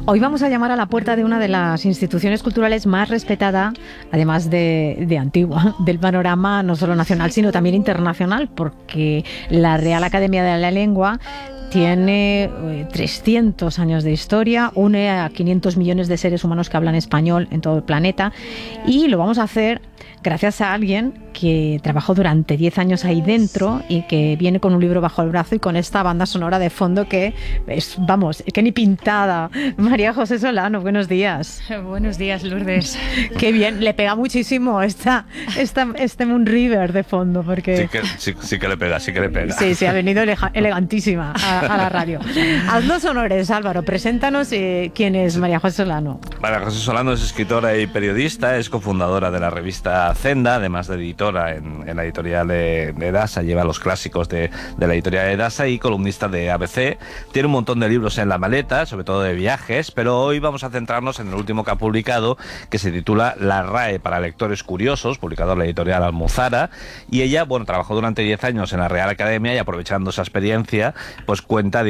Hoy vamos a llamar a la puerta de una de las instituciones culturales más respetada, además de antigua, del panorama no solo nacional, sino también internacional, porque la Real Academia de la Lengua tiene 300 años de historia, une a 500 millones de seres humanos que hablan español en todo el planeta, y lo vamos a hacer gracias a alguien que trabajó durante 10 años ahí dentro y que viene con un libro bajo el brazo y con esta banda sonora de fondo que es, vamos, que ni pintada. María José Solano, buenos días. Buenos días, Lourdes. Qué bien, le pega muchísimo este Moon River de fondo, porque... Sí que le pega, sí que le pega. Sí, ha venido elegantísima a la radio. Haz los honores, Álvaro, preséntanos quién es María José Solano. María José Solano es escritora y periodista, es cofundadora de la revista Zenda, además de editora en la editorial de Edasa, lleva los clásicos de la editorial de Edasa y columnista de ABC. Tiene un montón de libros en la maleta, sobre todo de viajes, pero hoy vamos a centrarnos en el último que ha publicado, que se titula La RAE para lectores curiosos, publicado en la editorial Almuzara, y ella, trabajó durante 10 años en la Real Academia y aprovechando esa experiencia, pues cuenta,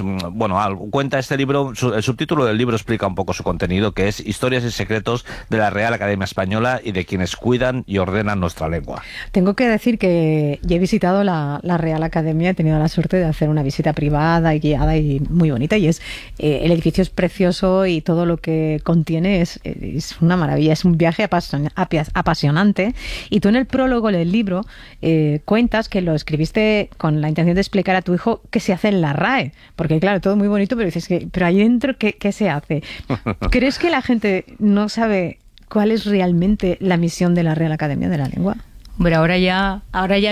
cuenta este libro, el subtítulo del libro explica un poco su contenido, que es Historias y secretos de la Real Academia Española y de quienes cuidan y ordenan nuestra lengua. Tengo que decir que ya he visitado la Real Academia, he tenido la suerte de hacer una visita privada y guiada y muy bonita, y el edificio es precioso y todo lo que contiene es una maravilla, es un viaje apasionante. Y tú en el prólogo del libro cuentas que lo escribiste con la intención de explicar a tu hijo qué se hace en la RAE, porque claro, todo muy bonito, pero dices pero ahí dentro ¿qué se hace? ¿Crees que la gente no sabe cuál es realmente la misión de la Real Academia de la Lengua? Hombre, ahora ya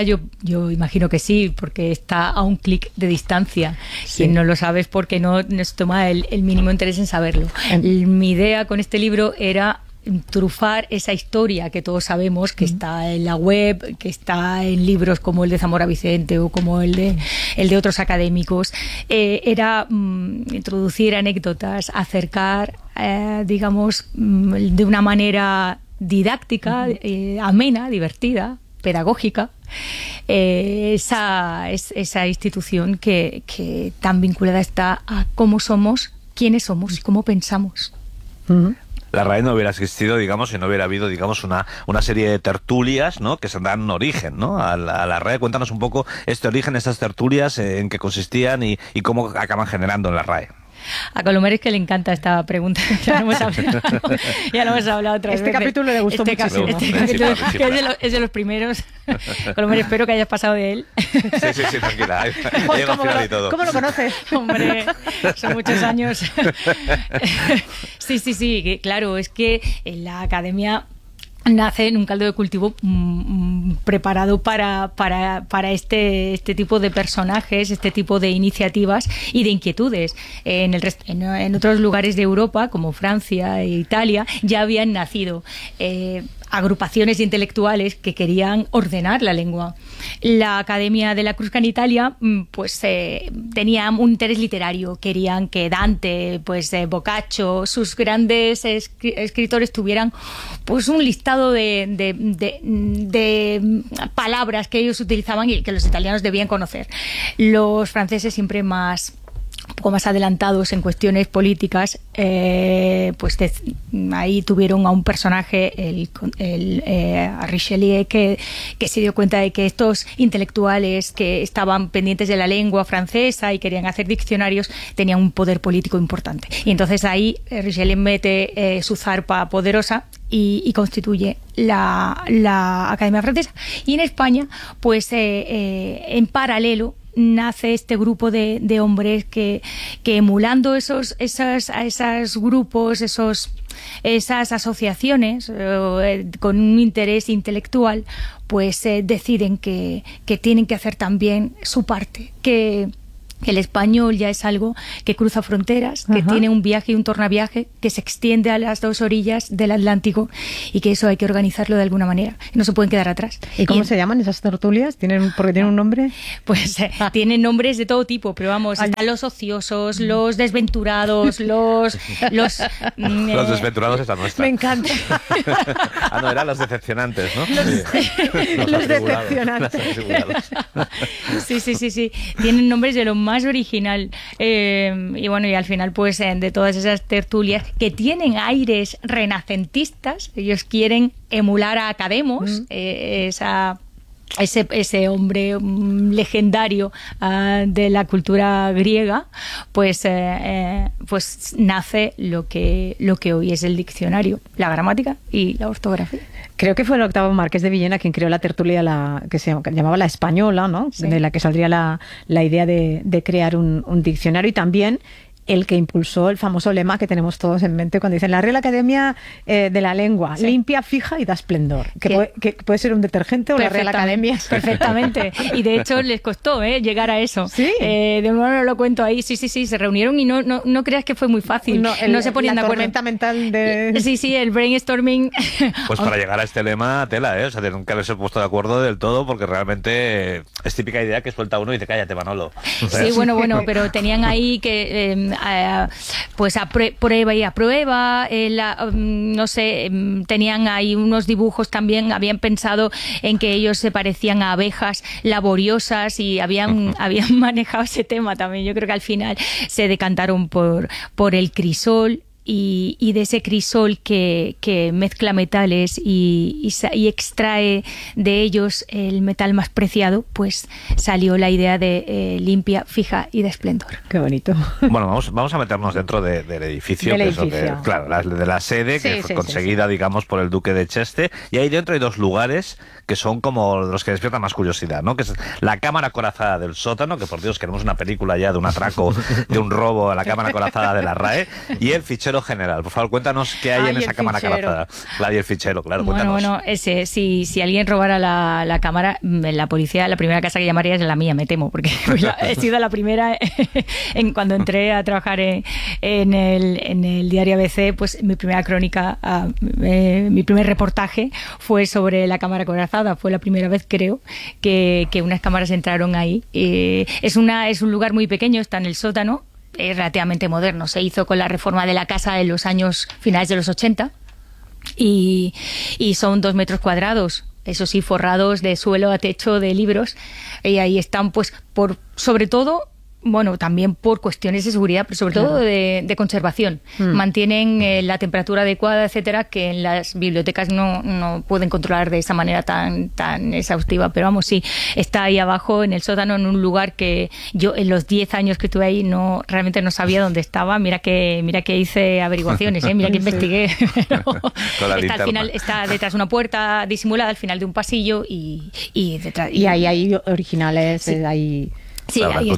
yo imagino que sí, porque está a un clic de distancia. Sí. Quien no lo sabe es porque no nos toma el mínimo interés en saberlo. Mi idea con este libro era trufar esa historia que todos sabemos, que está en la web, que está en libros como el de Zamora Vicente o como el de otros académicos. Era introducir anécdotas, acercar, de una manera didáctica, amena, divertida, pedagógica, esa institución que tan vinculada está a cómo somos, quiénes somos y cómo pensamos. La RAE no hubiera existido, si no hubiera habido, una serie de tertulias, ¿no?, que se dan origen, ¿no?, a la RAE. Cuéntanos un poco este origen, estas tertulias, en qué consistían y cómo acaban generando en la RAE. A Colomeres que le encanta esta pregunta. Ya lo hemos hablado otras veces. Este capítulo le gustó muchísimo. Este capítulo, que es de los primeros. Colomeres, espero que hayas pasado de él. Sí, tranquila. ¿Cómo lo conoces? Hombre, son muchos años. Sí, claro, es que en la academia nace en un caldo de cultivo preparado para este tipo de personajes, este tipo de iniciativas y de inquietudes. En otros lugares de Europa, como Francia e Italia, ya habían nacido agrupaciones de intelectuales que querían ordenar la lengua. La Academia de la Crusca en Italia tenía un interés literario. Querían que Dante, Boccaccio, sus grandes escritores tuvieran un listado de palabras que ellos utilizaban y que los italianos debían conocer. Los franceses, siempre un poco más adelantados en cuestiones políticas, ahí tuvieron a un personaje, a Richelieu, que se dio cuenta de que estos intelectuales que estaban pendientes de la lengua francesa y querían hacer diccionarios tenían un poder político importante. Y entonces ahí Richelieu mete su zarpa poderosa y constituye la Academia Francesa. Y en España, en paralelo, nace este grupo de hombres que emulando esos grupos, esas asociaciones con un interés intelectual, deciden que tienen que hacer también su parte, que el español ya es algo que cruza fronteras, que tiene un viaje y un tornaviaje que se extiende a las dos orillas del Atlántico y que eso hay que organizarlo de alguna manera. No se pueden quedar atrás. ¿Y cómo se llaman esas tertulias? ¿Porque tienen un nombre? Tienen nombres de todo tipo, pero están los ociosos, los desventurados, los desventurados están nuestras. Me encanta. No, eran los decepcionantes, ¿no? Los decepcionantes. Sí. Tienen nombres de lo más original. Y bueno, y al final, pues de todas esas tertulias que tienen aires renacentistas, ellos quieren emular a Academos, ese hombre legendario de la cultura griega, pues nace lo que hoy es el diccionario, la gramática y la ortografía. Creo que fue el Octavo Marqués de Villena quien creó la tertulia que se llamaba La Española, ¿no? Sí. De la que saldría la idea de crear un diccionario, y también el que impulsó el famoso lema que tenemos todos en mente cuando dicen la Real Academia de la Lengua, sí, limpia, fija y da esplendor. Que puede ser un detergente o la Real Academia. Perfectamente. Y de hecho les costó llegar a eso. ¿Sí? De nuevo lo cuento ahí. Sí, se reunieron y no creas que fue muy fácil. No se ponían de acuerdo. La tormenta mental de... Sí, el brainstorming. Pues para llegar a este lema, tela, o sea, tienen que haberse puesto de acuerdo del todo, porque realmente es típica idea que suelta uno y dice, cállate, Manolo. Sí, bueno, pero tenían ahí que pues prueba y a prueba, no sé, tenían ahí unos dibujos también, habían pensado en que ellos se parecían a abejas laboriosas y habían manejado ese tema también. Yo creo que al final se decantaron por el crisol. Y de ese crisol que mezcla metales y extrae de ellos el metal más preciado, pues salió la idea de limpia, fija y de esplendor. Qué bonito. Bueno, vamos a meternos dentro del edificio. Claro, de la sede, que fue conseguida, digamos, por el duque de Cheste. Y ahí dentro hay dos lugares que son como los que despiertan más curiosidad, ¿no? Que es la cámara acorazada del sótano, que por Dios, queremos una película ya de un atraco, de un robo a la cámara acorazada de la RAE, y el fichero general. Por favor, cuéntanos qué hay en esa cámara acorazada. Claro, y el fichero, claro, cuéntanos. Bueno, si alguien robara la cámara, la policía, la primera casa que llamaría es la mía, me temo, porque he sido la primera cuando entré a trabajar en el diario ABC, pues mi primera crónica, mi primer reportaje fue sobre la cámara acorazada. Fue la primera vez, creo, que unas cámaras entraron ahí. Es un lugar muy pequeño, está en el sótano, es relativamente moderno. Se hizo con la reforma de la casa en los años finales de los 80 y son 2 metros cuadrados. Eso sí, forrados de suelo a techo de libros. Y ahí están, pues, sobre todo... Bueno, también por cuestiones de seguridad, pero sobre todo de conservación. Mantienen la temperatura adecuada, etcétera, que en las bibliotecas no pueden controlar de esa manera tan exhaustiva. Pero vamos, sí, está ahí abajo en el sótano, en un lugar que yo en los 10 años que estuve ahí realmente no sabía dónde estaba. Mira que hice averiguaciones, mira que investigué. Al final, está detrás de una puerta disimulada al final de un pasillo y detrás. Y ahí hay originales, sí. Hay... Sí, ahí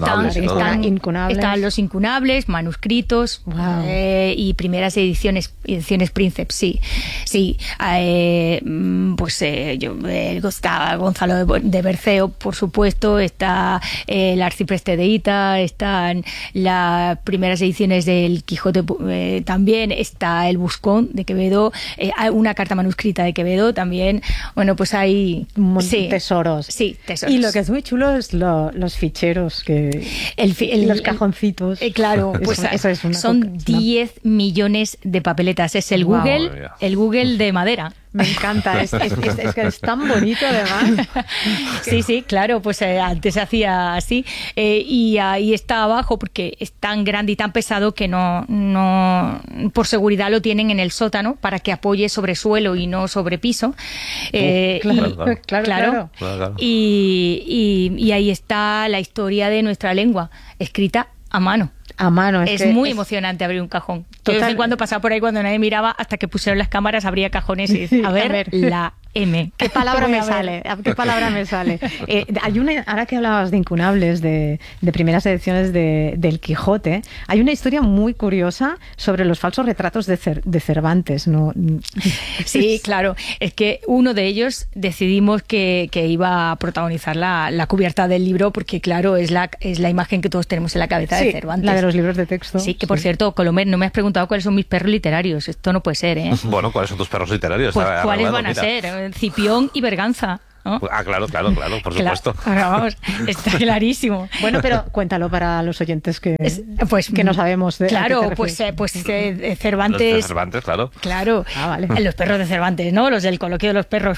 están los incunables, manuscritos, wow, y primeras ediciones Princeps, sí. Pues está Gonzalo de Berceo, por supuesto, está el Arcipreste de Ita, están las primeras ediciones del Quijote también, está el Buscón de Quevedo, una carta manuscrita de Quevedo también. Bueno, pues hay tesoros. Sí, tesoros. Y lo que es muy chulo es los ficheros. Los cajoncitos. Claro, pues eso es son 10 millones de papeletas. Es el Google de madera. Me encanta, es que es tan bonito además. Sí, claro, pues antes se hacía así, y ahí está abajo porque es tan grande y tan pesado que no por seguridad lo tienen en el sótano para que apoye sobre suelo y no sobre piso. Claro. Y ahí está la historia de nuestra lengua, escrita a mano. A mano. Es muy emocionante abrir un cajón. Yo de vez en cuando pasaba por ahí cuando nadie miraba, hasta que pusieron las cámaras, abría cajones y a ver la M. ¿Qué palabra me sale? ¿Qué palabra me sale? Hay ahora que hablabas de incunables, de primeras ediciones del Quijote, hay una historia muy curiosa sobre los falsos retratos de Cervantes, ¿no? Sí, claro. Es que uno de ellos decidimos que iba a protagonizar la cubierta del libro, porque claro, es la imagen que todos tenemos en la cabeza de Cervantes. La de los libros de texto. Sí, que por cierto, Colomer, no me has preguntado cuáles son mis perros literarios. Esto no puede ser, ¿eh? Bueno, ¿cuáles son tus perros literarios? Pues, ¿cuáles van a ser? Cipión y Berganza, ¿no? Ah, claro, por supuesto. Vamos, está clarísimo. Bueno, pero cuéntalo para los oyentes que no sabemos de claro, Cervantes. Los de Cervantes, claro. Claro, vale. Los perros de Cervantes, ¿no? Los del coloquio de los perros.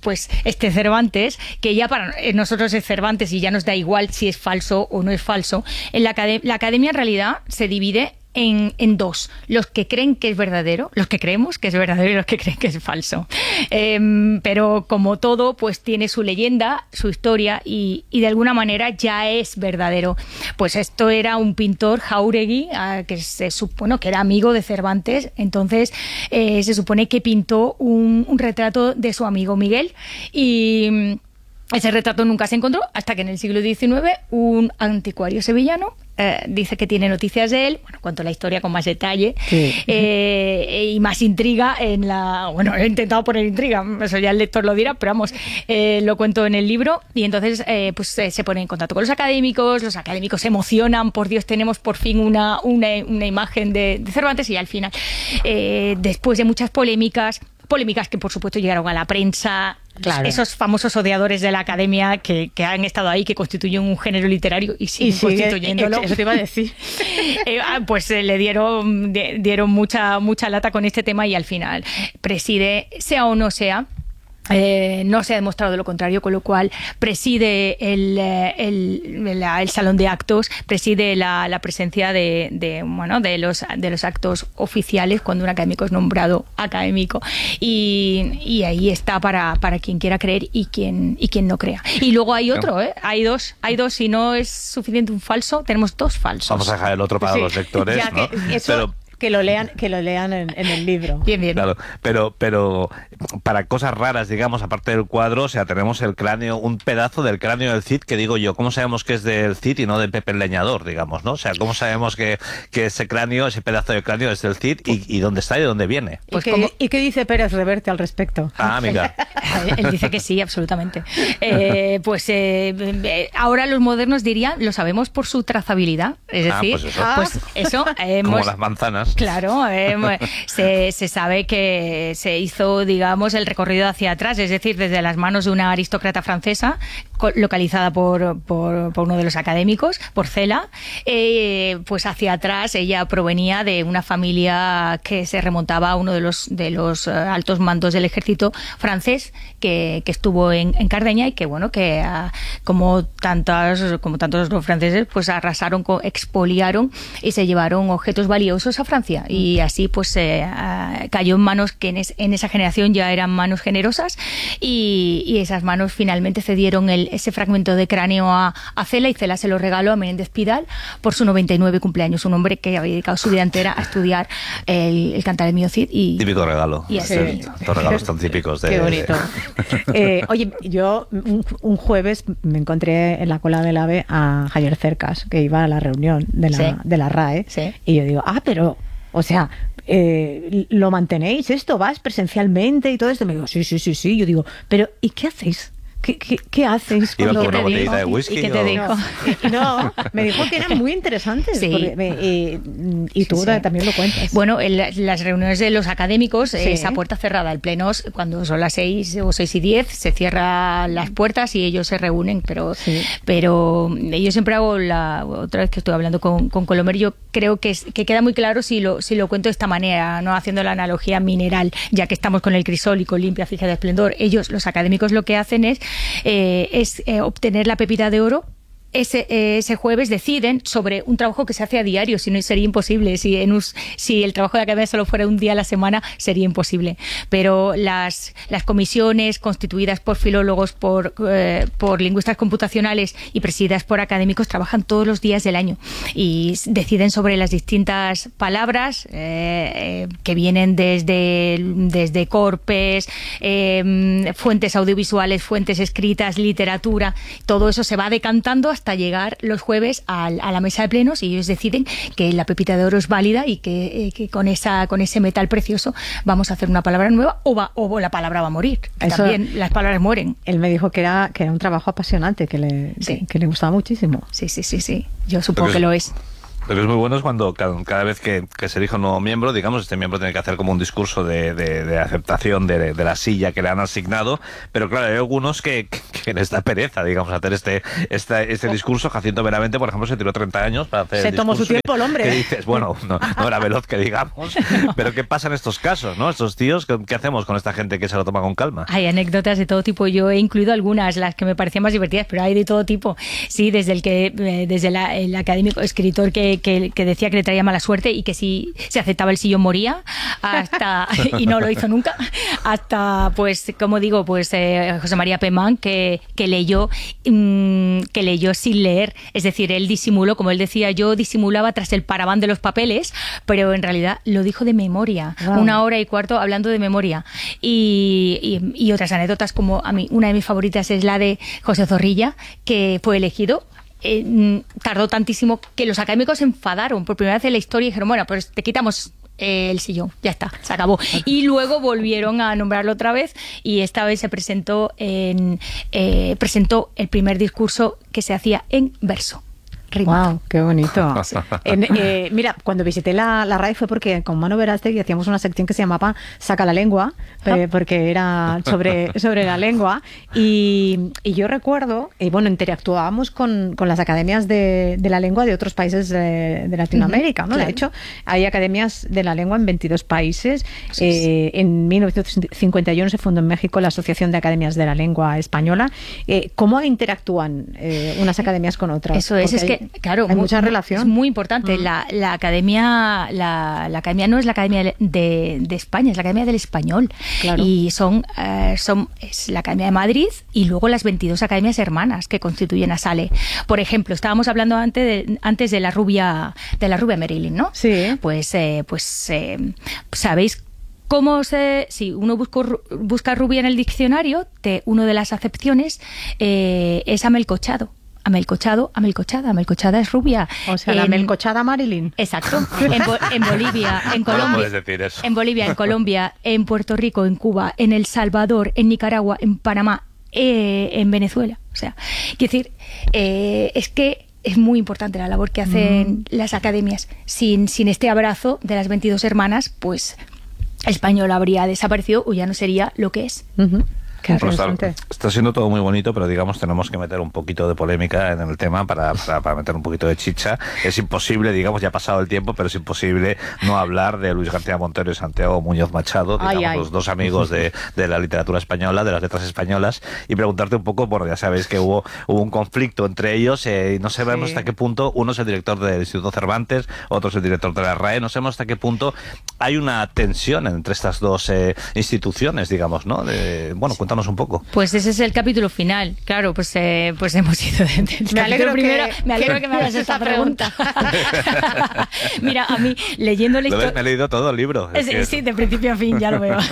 pues este Cervantes, que ya para nosotros es Cervantes y ya nos da igual si es falso o no es falso. La academia en realidad se divide en dos: los que creen que es verdadero, los que creemos que es verdadero y los que creen que es falso. Pero como todo, pues tiene su leyenda, su historia y de alguna manera ya es verdadero. Pues esto era un pintor, Jáuregui, que se supone que era amigo de Cervantes. Entonces se supone que pintó un retrato de su amigo Miguel, y ese retrato nunca se encontró hasta que en el siglo XIX un anticuario sevillano dice que tiene noticias de él. Bueno, cuento la historia con más detalle, sí, y más intriga bueno, he intentado poner intriga, eso ya el lector lo dirá, pero vamos, lo cuento en el libro. Y entonces pues se pone en contacto con los académicos se emocionan, por Dios, tenemos por fin una imagen de Cervantes, y al final, después de muchas polémicas que por supuesto llegaron a la prensa, claro, esos famosos odiadores de la academia que han estado ahí, que constituyen un género literario y siguen constituyéndolo. Eso te iba a decir. Pues le dieron mucha lata con este tema, y al final preside, sea o no sea, no se ha demostrado lo contrario, con lo cual preside el salón de actos, preside la presencia de los actos oficiales cuando un académico es nombrado académico, y ahí está para quien quiera creer y quien no crea. Y luego hay otro, hay dos, si no es suficiente un falso, tenemos dos falsos. Vamos a dejar el otro para los lectores, ya, ¿no? Que lo lean en el libro. Bien. Claro, pero para cosas raras, digamos, aparte del cuadro, o sea, tenemos el cráneo, un pedazo del cráneo del Cid, que digo yo, ¿cómo sabemos que es del Cid y no de Pepe el Leñador, digamos, ¿no? O sea, ¿cómo sabemos que ese cráneo, ese pedazo de cráneo es del Cid y dónde está y de dónde viene? Pues ¿Y qué dice Pérez Reverte al respecto? Mira. Él dice que sí, absolutamente. Ahora los modernos dirían, lo sabemos por su trazabilidad, es decir, pues eso como las manzanas. Claro, se sabe que se hizo, digamos, el recorrido hacia atrás, es decir, desde las manos de una aristócrata francesa, localizada por uno de los académicos, por Cela, pues hacia atrás. Ella provenía de una familia que se remontaba a uno de los altos mandos del ejército francés que estuvo en Cardeña, y que bueno, que como tantos los franceses, pues arrasaron, expoliaron y se llevaron objetos valiosos a Francia, y así pues cayó en manos que en esa generación ya eran manos generosas, y esas manos finalmente cedieron ese fragmento de cráneo a Cela, y Cela se lo regaló a Menéndez Pidal por su 99 cumpleaños, un hombre que había dedicado su vida entera a estudiar el Cantar del Mío Cid. Típico regalo. Y así. Los regalos tan típicos de... Qué bonito. Oye, yo un jueves me encontré en la cola del AVE a Javier Cercas, que iba a la reunión de la RAE, sí, y yo digo, pero, o sea, ¿lo mantenéis esto? ¿Vas presencialmente y todo esto? Me digo, sí. Yo digo, pero ¿y qué hacéis? ¿Qué hacéis? ¿Iba con una botellita de whisky? ¿Y qué te dijo? No, me dijo que eran muy interesantes. Sí. Y tú también lo cuentas. Bueno, las reuniones de los académicos, esa puerta cerrada, el pleno, cuando son las 6 o 6:10, se cierran las puertas y ellos se reúnen, pero yo siempre hago otra vez que estoy hablando con Colomer, yo creo que queda muy claro si lo cuento de esta manera, no haciendo la analogía mineral, ya que estamos con el crisol y con limpia, fija de esplendor. Ellos, los académicos, lo que hacen es obtener la pepita de oro. Ese jueves deciden sobre un trabajo que se hace a diario, si no sería imposible. Si el trabajo de academia solo fuera un día a la semana, sería imposible. Pero las comisiones constituidas por filólogos, por lingüistas computacionales y presididas por académicos trabajan todos los días del año y deciden sobre las distintas palabras que vienen desde corpes, fuentes audiovisuales, fuentes escritas, literatura. Todo eso se va decantando hasta llegar los jueves a la mesa de plenos, y ellos deciden que la pepita de oro es válida y que con ese metal precioso vamos a hacer una palabra nueva, o la palabra va a morir. También las palabras mueren. Él me dijo que era un trabajo apasionante, que le gustaba muchísimo. Sí. Yo supongo que lo es. Lo que es muy bueno es cuando cada vez que se elige un nuevo miembro, digamos, este miembro tiene que hacer como un discurso de aceptación de la silla que le han asignado, pero claro, hay algunos que les da pereza, digamos, hacer este discurso. Jacinto Benavente, por ejemplo, se tiró 30 años para hacer se tomó su tiempo el hombre. Que dices, bueno, no era veloz que digamos, pero ¿qué pasa en estos casos, no? Estos tíos, ¿qué hacemos con esta gente que se lo toma con calma? Hay anécdotas de todo tipo. Yo he incluido algunas, las que me parecían más divertidas, pero hay de todo tipo. Sí, desde el académico escritor que decía que le traía mala suerte y que si se aceptaba el sillón moría, hasta y no lo hizo nunca, hasta pues, como digo, pues José María Pemán que leyó sin leer, es decir, él disimuló, como él decía, yo disimulaba tras el paraván de los papeles, pero en realidad lo dijo de memoria, 1 hora y cuarto hablando de memoria. Y otras anécdotas, como a mí una de mis favoritas es la de José Zorrilla, que fue elegido. Tardó tantísimo que los académicos se enfadaron por primera vez en la historia y dijeron, bueno, pues te quitamos el sillón, ya está, se acabó. Y luego volvieron a nombrarlo otra vez y esta vez se presentó el primer discurso que se hacía en verso. ¡Wow! ¡Qué bonito! Mira, cuando visité la RAE fue porque con Manu Verástegui hacíamos una sección que se llamaba Saca la lengua, porque era sobre la lengua. Y yo recuerdo, interactuábamos con las academias de la lengua de otros países de Latinoamérica, ¿no? Claro. De hecho, hay academias de la lengua en 22 países. En 1951 se fundó en México la Asociación de Academias de la Lengua Española. ¿Cómo interactúan unas academias con otras? Eso es que claro, hay mucha relación. Es muy importante. La academia no es la academia de España, es la academia del español. Claro. Y es la academia de Madrid y luego las 22 academias hermanas que constituyen a SALE. Por ejemplo, estábamos hablando antes de la rubia Marilyn, ¿no? Sí. Pues sabéis si uno busca rubia en el diccionario, una de las acepciones es amelcochado. Amelcochada es rubia. O sea, la amelcochada Marilyn. Exacto. En Bolivia, en Colombia. No puedes decir eso. En Bolivia, en Colombia, en Puerto Rico, en Cuba, en El Salvador, en Nicaragua, en Panamá, en Venezuela. O sea, quiero decir, es que es muy importante la labor que hacen las academias. Sin este abrazo de las 22 hermanas, pues el español habría desaparecido o ya no sería lo que es. Está siendo todo muy bonito, pero digamos tenemos que meter un poquito de polémica en el tema para meter un poquito de chicha. Es imposible, digamos, ya ha pasado el tiempo, pero es imposible no hablar de Luis García Montero y Santiago Muñoz Machado, digamos, los dos amigos de la literatura española, de las letras españolas, y preguntarte un poco, bueno, ya sabéis que hubo un conflicto entre ellos, y no sabemos hasta qué punto, uno es el director del Instituto Cervantes, otro es el director de la RAE, no sabemos hasta qué punto hay una tensión entre estas dos instituciones, digamos, ¿no? Cuéntanos un poco. Pues ese es el capítulo final. Claro, pues hemos ido me alegro que me hagas esta pregunta. Mira, a mí, leyendo la historia... Me he leído todo el libro. Sí, de principio a fin, ya lo veo.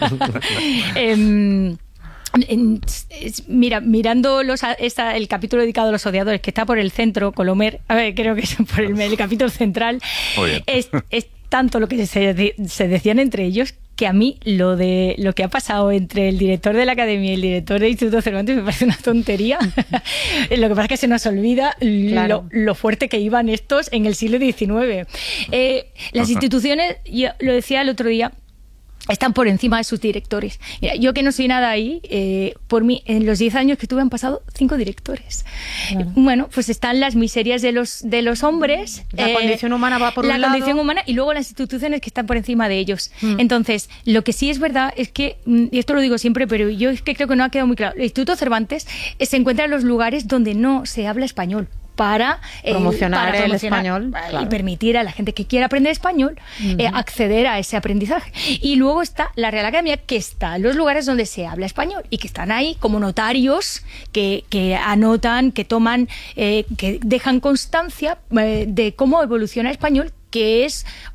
Mirando el capítulo dedicado a los odiadores, que está por el centro, Colomer, creo que es por el capítulo central, es tanto lo que se decían entre ellos, que a mí lo que ha pasado entre el director de la academia y el director del Instituto Cervantes me parece una tontería. Lo que pasa es que se nos olvida lo fuerte que iban estos en el siglo XIX. Las instituciones, yo lo decía el otro día, están por encima de sus directores. Mira, yo que no soy nada ahí, por mí, en los 10 años que tuve han pasado 5 directores. Bueno, pues están las miserias de los hombres. La condición humana va por un lado. La condición humana y luego las instituciones que están por encima de ellos. Entonces, lo que sí es verdad es que, y esto lo digo siempre, pero yo es que creo que no ha quedado muy claro, el Instituto Cervantes se encuentra en los lugares donde no se habla español. Para promocionar el español y permitir a la gente que quiera aprender español acceder a ese aprendizaje. Y luego está la Real Academia, que está en los lugares donde se habla español y que están ahí como notarios que anotan, que toman, que dejan constancia de cómo evoluciona el español, que es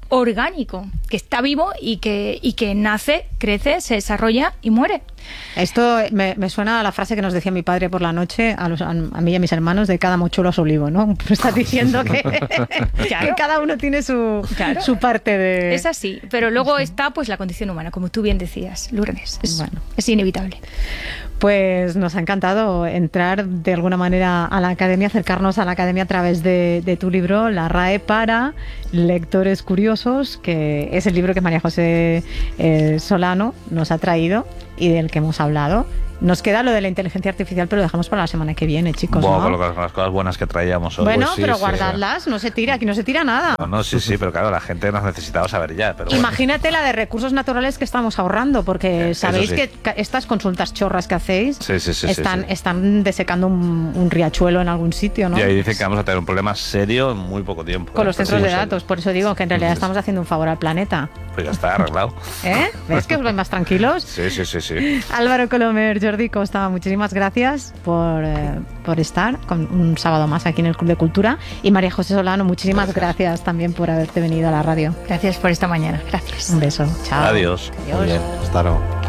orgánico, que está vivo y que nace, crece, se desarrolla y muere. Esto me suena a la frase que nos decía mi padre por la noche a mí y a mis hermanos, de cada mochuelo a su olivo, ¿no? Tú estás diciendo que, claro, que cada uno tiene su parte de... Es así, pero luego está pues la condición humana, como tú bien decías, Lourdes. Es inevitable. Pues nos ha encantado entrar de alguna manera a la academia, acercarnos a la academia a través de tu libro, La RAE para lectores curiosos, que es el libro que María José Solano nos ha traído y del que hemos hablado. Nos queda lo de la inteligencia artificial, pero lo dejamos para la semana que viene, chicos. Bueno, ¿no? con las cosas buenas que traíamos hoy. Bueno, pues sí, pero sí, guardadlas, no se tira, aquí no se tira nada. No, sí, pero claro, la gente nos necesitaba saber ya. Pero imagínate la de recursos naturales que estamos ahorrando, porque sabéis que estas consultas chorras que hacéis están desecando un riachuelo en algún sitio, ¿no? Y ahí dicen que vamos a tener un problema serio en muy poco tiempo. Con los centros de datos, por eso digo que en realidad estamos haciendo un favor al planeta. Pues ya está arreglado. ¿Ves que os vais más tranquilos? Sí. Álvaro Colomer, Jordi Costa, muchísimas gracias por estar con un sábado más aquí en el Club de Cultura. Y María José Solano, muchísimas gracias también por haberte venido a la radio. Gracias por esta mañana. Gracias. Un beso. Chao. Adiós. Adiós. Muy bien. Hasta luego.